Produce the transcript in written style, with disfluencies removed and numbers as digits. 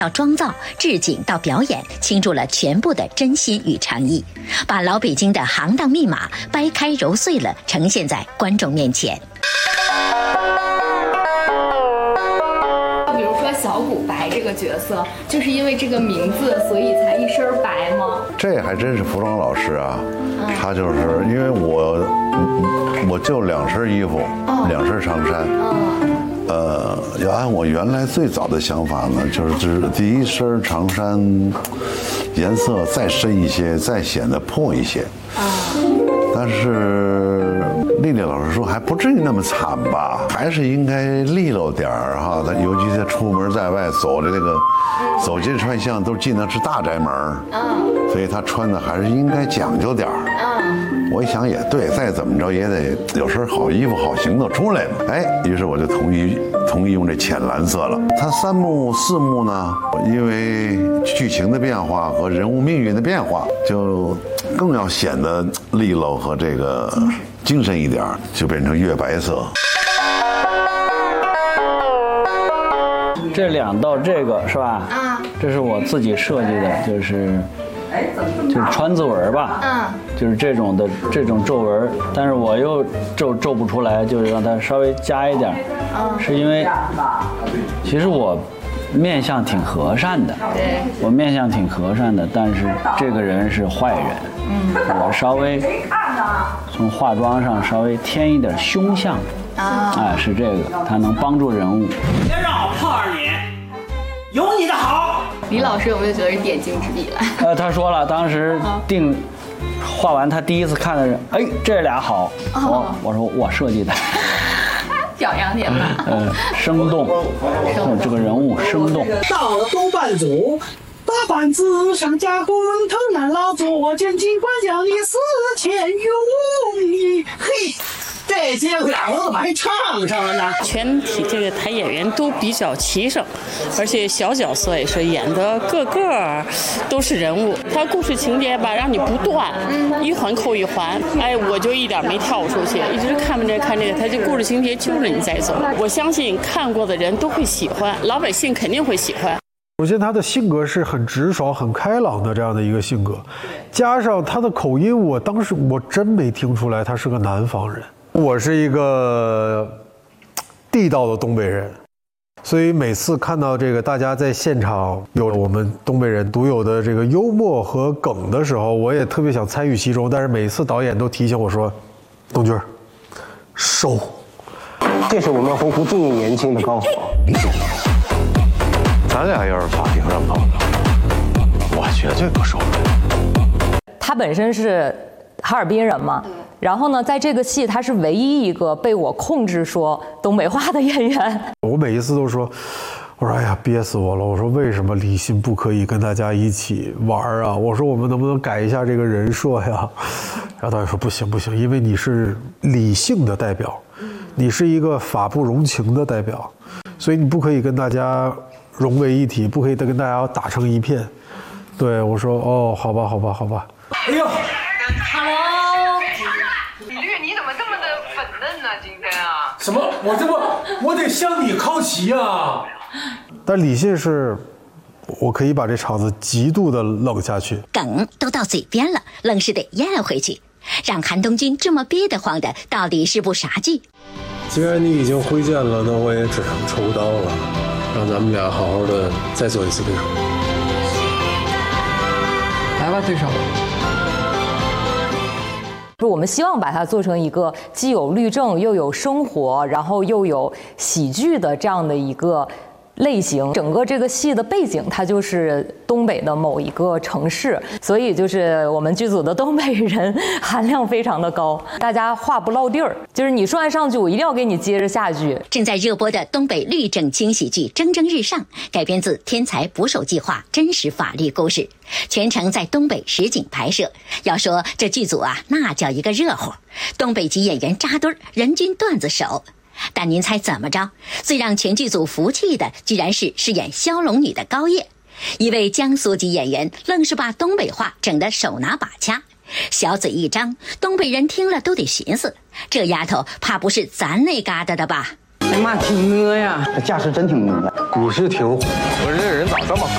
到妆造、置景到表演，倾注了全部的真心与诚意，把老北京的行当密码掰开揉碎了，呈现在观众面前。 比如说小骨白这个角色，就是因为这个名字，所以才一身白吗？ 这还真是服装老师啊，他就是因为我就2身衣服，2身长衫。要按我原来最早的想法呢，就是第一身长衫颜色再深一些，再显得破一些。但是丽丽老师说还不至于那么惨吧，还是应该利落点儿哈。他尤其他出门在外走的这个走街串巷都进的是大宅门，所以他穿的还是应该讲究点儿。我一想也对，再怎么着也得有身好衣服、好行头出来嘛。于是我就同意用这浅蓝色了。它3幕4幕呢，因为剧情的变化和人物命运的变化，就更要显得利落和这个精神一点，就变成月白色。 这2道这个是吧？这是我自己设计的，就是川字纹吧，就是这种皱纹，但是我又皱不出来，就是让它稍微加一点，是因为其实我面相挺和善的，我面相挺和善的，但是这个人是坏人，我稍微从化妆上稍微添一点凶相，是这个，它能帮助人物。 别让我碰上你，有你的好。 李老师有没有觉得是点睛之笔了？ 他说了，当时画完，他第一次看的是，这俩好，我说我设计的， 表扬你了。 生动，这个人物生动。 到了东半组，大板子上加工，藤南老左见尽管将你4000用意，嘿。这些俩我怎么还唱上了呢？ 全体这个台演员都比较齐整，而且小角色也是演的个都是人物。他故事情节吧，让你不断，一环扣一环。我就一点没跳出去，一直看这个，他这故事情节揪着你在走。我相信看过的人都会喜欢，老百姓肯定会喜欢。 首先，他的性格是很直爽、很开朗的这样的一个性格，加上他的口音，当时我真没听出来他是个南方人。我是一个地道的东北人，所以每次看到这个大家在现场有我们东北人独有的这个幽默和梗的时候，我也特别想参与其中，但是每次导演都提醒我说：“东军，收。” 这是我们洪湖最年轻的高手。 咱俩要是法庭上碰到，我绝对不收。 他本身是哈尔滨人嘛。然后呢，在这个戏，他是唯一一个被我控制说东北话的演员。我每一次都说，我说哎呀，憋死我了！我说为什么李信不可以跟大家一起玩啊？我说我们能不能改一下这个人设呀？然后导演说不行不行，因为你是理性的代表，你是一个法不容情的代表，所以你不可以跟大家融为一体，不可以跟大家打成一片。对我说哦，好吧好吧好吧。 哎呦。什么？我得向你靠齐啊！ 但李信是，我可以把这场子极度的冷下去， 梗都到嘴边了，愣是得咽回去，让韩东君这么憋得慌的，到底是部啥剧？ 既然你已经挥剑了，那我也只能抽刀了，让咱们俩好好的再做一次对手。 来吧，对手。我们希望把它做成一个既有律政又有生活，然后又有喜剧的这样的一个类型。整个这个戏的背景它就是东北的某一个城市，所以就是我们剧组的东北人含量非常的高，大家话不落地儿，就是你说完上句我一定要给你接着下句。 正在热播的东北律政轻喜剧《蒸蒸日上》改编自天才捕手计划真实法律故事，全程在东北实景拍摄。要说这剧组啊，那叫一个热乎，东北籍演员扎堆，人均段子手。但您猜怎么着？最让全剧组服气的，居然是饰演骁龙女的高叶。一位江苏籍演员愣是把东北话整得手拿把掐，小嘴一张，东北人听了都得寻思，这丫头怕不是咱那嘎达的吧？ 哎妈，挺呢呀，这架势真挺呢。 你是挺虎， 我说这人咋这么